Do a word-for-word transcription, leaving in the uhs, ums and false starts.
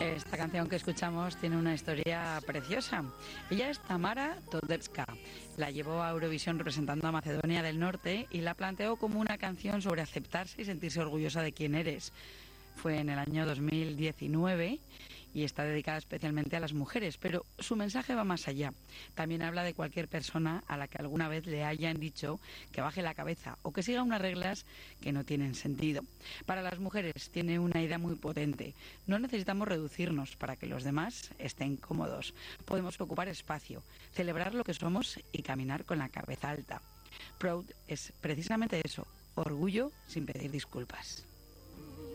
Esta canción que escuchamos tiene una historia preciosa. Ella es Tamara Todevska. La llevó a Eurovisión representando a Macedonia del Norte y la planteó como una canción sobre aceptarse y sentirse orgullosa de quién eres. Fue en el año dos mil diecinueve y está dedicada especialmente a las mujeres, pero su mensaje va más allá. También habla de cualquier persona a la que alguna vez le hayan dicho que baje la cabeza o que siga unas reglas que no tienen sentido. Para las mujeres tiene una idea muy potente. No necesitamos reducirnos para que los demás estén cómodos. Podemos ocupar espacio, celebrar lo que somos y caminar con la cabeza alta. Proud es precisamente eso, orgullo sin pedir disculpas.